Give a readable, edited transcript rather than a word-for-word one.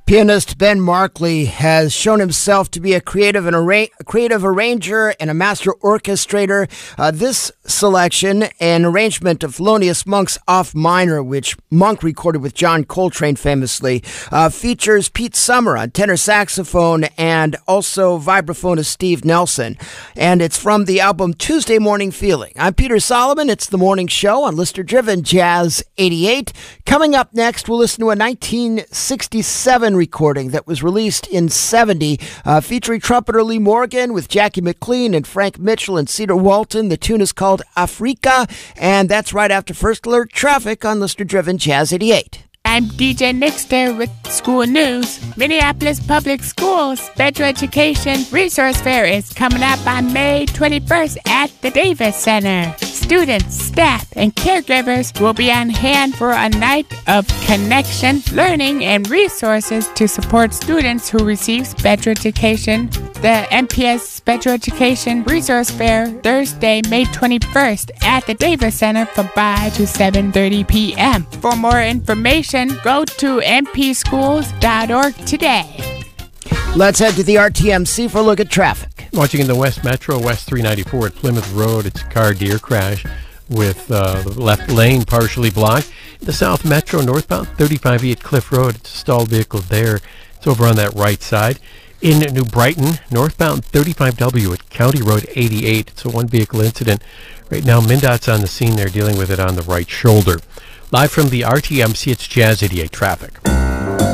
Pianist Ben Markley has shown himself to be a creative arranger and a master orchestrator. This selection, an arrangement of Thelonious Monk's Off Minor, which Monk recorded with John Coltrane famously, features Pete Summer on tenor saxophone and also vibraphonist Steve Nelson. And it's from the album Tuesday Morning Feeling. I'm Peter Solomon. It's the morning show on listener-driven Jazz 88. Coming up next, we'll listen to a 1967 recording that was released in 70, featuring trumpeter Lee Morgan with Jackie McLean and Frank Mitchell and Cedar Walton. The tune is called Africa, and that's right after First Alert Traffic on listener-driven Jazz 88. I'm DJ Nixter with School News. Minneapolis Public Schools Special Education Resource Fair is coming up on May 21st at the Davis Center. Students, staff, and caregivers will be on hand for a night of connection, learning, and resources to support students who receive special education. The MPS Special Education Resource Fair, Thursday, May 21st at the Davis Center from 5 to 7:30 p.m. For more information, go to mpschools.org today. Let's head to the RTMC for a look at traffic. Watching in the West Metro, West 394 at Plymouth Road, it's a car deer crash with the left lane partially blocked. In the South Metro, northbound 35E at Cliff Road, it's a stalled vehicle there. It's over on that right side. In New Brighton, northbound 35W at County Road 88, it's a one-vehicle incident. Right now, MnDOT's on the scene. They're dealing with it on the right shoulder. Live from the RTMC, it's Jazz 88 traffic.